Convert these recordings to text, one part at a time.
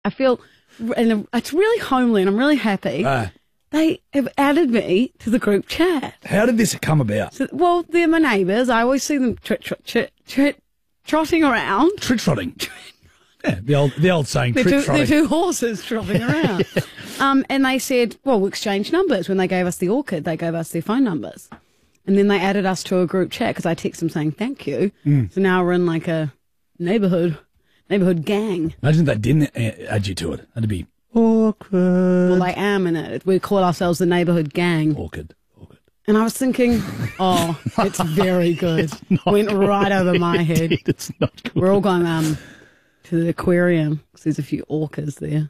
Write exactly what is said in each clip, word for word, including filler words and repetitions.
I feel, and it's really homely and I'm really happy. Uh, They have added me to the group chat. how did this come about? So, well, they're my neighbours. I always see them tr- tr- tr- tr- trotting around. Trit trotting. Yeah, the old the old saying, They're trit two, trotting. they're two horses trotting around. um, and they said, well, we'll exchange numbers. When they gave us the orchid, they gave us their phone numbers. And then they added us to a group chat because I text them saying thank you. Mm. So now we're in like a neighbourhood neighbourhood gang. Imagine they didn't a- add you to it. That'd be awkward. Well, I am in it. We call ourselves the neighbourhood gang. Awkward. Awkward. And I was thinking, oh, it's very good. Went good. right over my head. Indeed, it's not good. We're all going um to the aquarium because there's a few orcas there.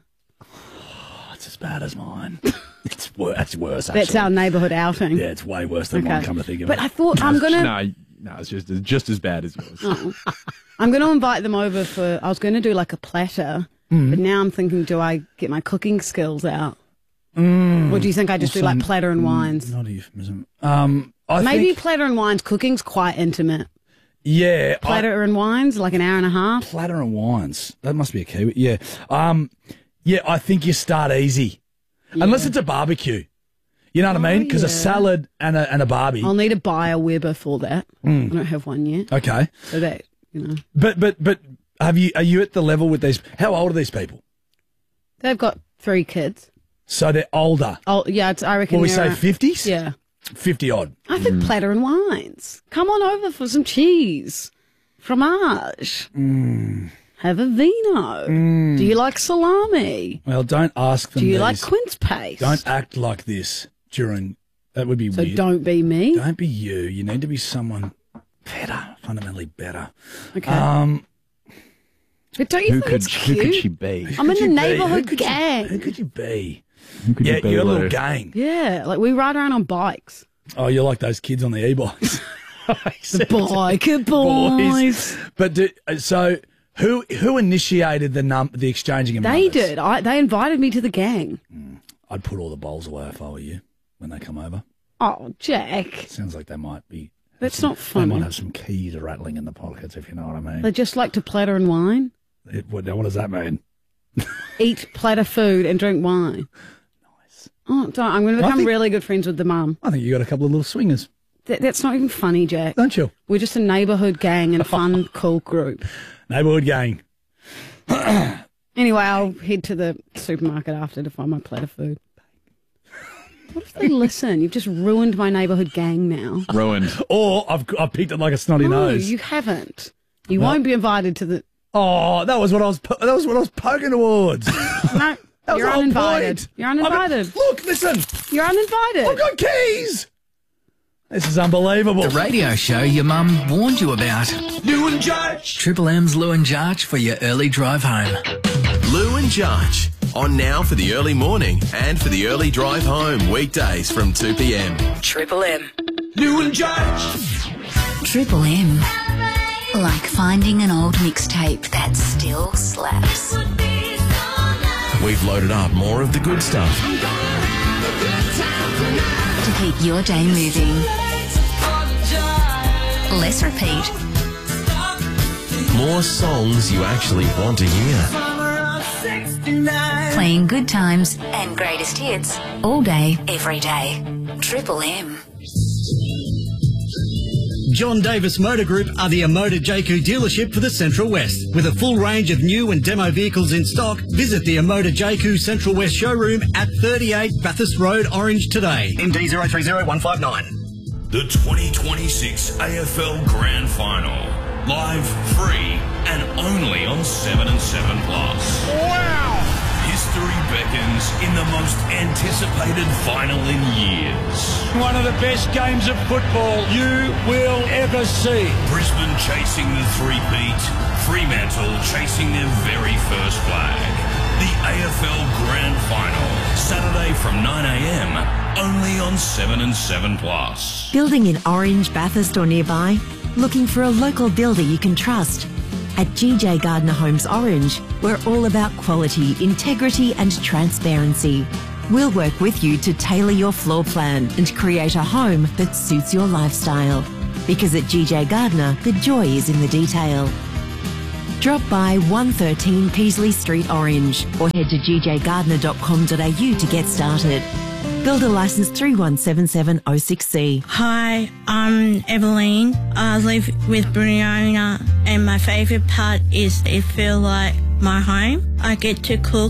Oh, it's as bad as mine. It's worse. It's worse. Actually. That's our neighbourhood outing. Yeah, it's way worse than mine. Come to think of But it. I thought I'm gonna. No, no, it's just just as bad as yours. Oh. I'm going to invite them over for. I was going to do like a platter, Mm. but now I'm thinking, do I get my cooking skills out, or do you think I just do Also, like platter and wines? Not a euphemism. Um, I Maybe think, platter and wines. Cooking's quite intimate. yeah, I- Platter and wines, like an hour and a half. platter and wines. That must be a key. Yeah. Um, yeah, I think you start easy, unless it's a barbecue. You know what I mean? Because yeah. a salad and a and a barbie. I'll need to buy a Weber for that. Mm. I don't have one yet, Okay, so that you know but but but have you? Are you at the level with these? How old are these people? they've got three kids. So they're older. Oh yeah, it's, I reckon. Will we they're, say fifties? Yeah, fifty odd. I think platter and wines. Come on over for some cheese, fromage. Mm. Have a vino. Do you like salami? Well, don't ask them. Do you these. like quince paste? Don't act like this during. That would be So weird. don't be me. Don't be you. You need to be someone better, fundamentally better. Okay. Um, but don't you Who think could it's who cute? could she be? I'm in could the you be? neighbourhood Who could you- gang. who could you be? Who could Yeah, you be, you're a little Lou? gang. Yeah, like we ride around on bikes. Oh, you're like those kids on the e-bikes. The biker boys. But do, so who who initiated the num the exchanging of They numbers? did. I, they invited me to the gang. I'd put all the bowls away if I were you when they come over. Oh, Jack. Sounds like they might be. That's some- not They funny. might have some keys rattling in the pockets, if you know what I mean. They just like to platter and wine. It, what, what does that mean? Eat platter food and drink wine. Nice. Oh, don't. I'm going to I become think- really good friends with the mum. I think you got a couple of little swingers, That, that's not even funny, Jack. don't you? We're just a neighbourhood gang and fun, cool group. Neighbourhood gang. Anyway, I'll head to the supermarket after to find my platter food. What if they listen? You've just ruined my neighbourhood gang now. Ruined. Or I've I've picked it like a snotty No, nose. you haven't. You No. won't be invited to the. Oh, that was what I was. po- That was what I was poking towards. No, That was you're the whole uninvited. point. You're I mean, uninvited. look, listen. You're uninvited. I've got keys. This is unbelievable. The radio show your mum warned you about. Lou and Judge. Triple M's Lou and Jarch for your early drive home. Lou and Judge. On now for the early morning and for the early drive home weekdays from two p m. Triple M. Lou and Judge. Triple M. Like finding an old mixtape that still slaps. We've loaded up more of the good stuff. To keep your day moving. Less repeat. More songs you actually want to hear. Playing good times and greatest hits all day, every day. Triple M. John Davis Motor Group are the Amoda J Q dealership for the Central West. With a full range of new and demo vehicles in stock, visit the Amoda J Q Central West showroom at thirty-eight Bathurst Road, Orange today. M D zero three zero one five nine. The twenty twenty-six A F L Grand Final. Live, free, and only on seven and seven Plus. Wow! History beckons in the most anticipated final in years. One of the best games of football you will ever see. Brisbane chasing the three-peat. Fremantle chasing their very first flag. The A F L Grand Final. Saturday from nine a m only on seven and seven Plus. Building in Orange, Bathurst or nearby? Looking for a local builder you can trust? At G J Gardner Homes Orange, we're all about quality, integrity and transparency. We'll work with you to tailor your floor plan and create a home that suits your lifestyle. Because at G J Gardner, the joy is in the detail. Drop by one thirteen Peasley Street, Orange, or head to g j gardner dot com dot a u to get started. Builder licence three one seven seven oh six C. Hi, I'm Eveline. I live with Brianna, and my favourite part is it feels like my home. I get to cook